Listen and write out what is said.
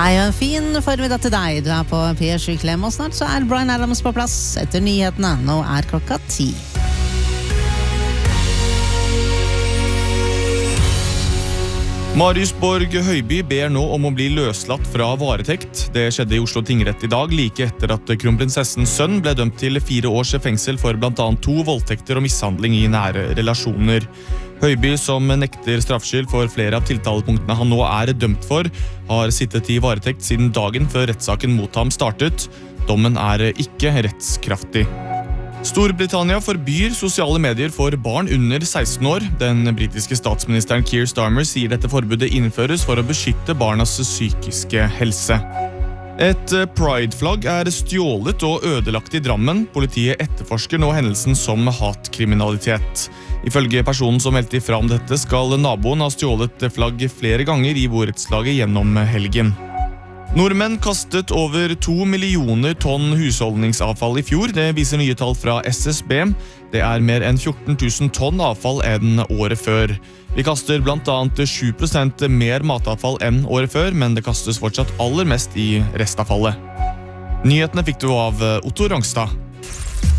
Hei og en fin formiddag til deg. Du på P7 Klem, og snart så Brian Adams på plass etter nyhetene. Nå klokka 10. Marius Borg Høiby ber nå om å bli løslatt fra varetekt. Det skjedde i Oslo tingrett i dag, like etter at kronprinsessens sønn ble dømt til 4 års fengsel for blant annet 2 voldtekter og mishandling i nære relasjoner. Høiby, som nekter straffskyld for flere av tiltalepunktene han nå dømt for, har sittet i varetekt siden dagen før rettssaken mot ham startet. Dommen ikke rettskraftig. Storbritannia forbyr sosiale medier for barn under 16 år. Den britiske statsministeren Keir Starmer sier dette forbudet innføres for å beskytte barnas psykiske helse. Et Pride-flagg stjålet og ødelagt i Drammen. Politiet etterforsker nå hendelsen som hatkriminalitet. Ifølge personen som meldte ifra om dette, skal naboen ha stjålet flagg flere ganger i borettslaget gjennom helgen. Nordmenn kastet over 2 millioner tonn husholdningsavfall i fjor. Det viser nye tall fra SSB. Det mer enn 14 000 tonn avfall enn året før. Vi kaster blant annet 7% mer matavfall enn året før, men det kastes fortsatt aller mest i restavfallet. Nyhetene fikk du av Otto Rangstad.